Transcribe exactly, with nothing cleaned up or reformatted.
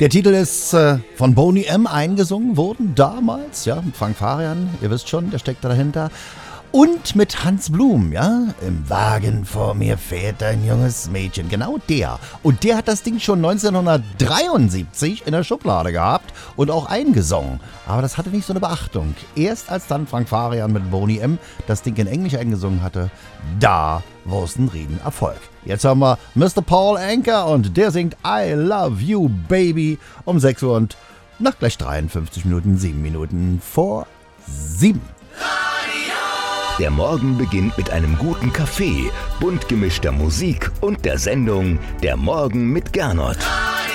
Der Titel ist äh, von Boney M. eingesungen worden, damals, ja, mit Frank Farian, ihr wisst schon, der steckt da dahinter. Und mit Hans Blum, ja, im Wagen vor mir fährt ein junges Mädchen, genau der. Und der hat das Ding schon neunzehnhundertdreiundsiebzig in der Schublade gehabt und auch eingesungen. Aber das hatte nicht so eine Beachtung. Erst als dann Frank Farian mit Boney M. das Ding in Englisch eingesungen hatte, da war es ein Riesenerfolg. Jetzt haben wir Mister Paul Anka und der singt I Love You Baby um sechs Uhr und nach gleich dreiundfünfzig Minuten, sieben Minuten vor sieben. Der Morgen beginnt mit einem guten Kaffee, bunt gemischter Musik und der Sendung Der Morgen mit Gernot.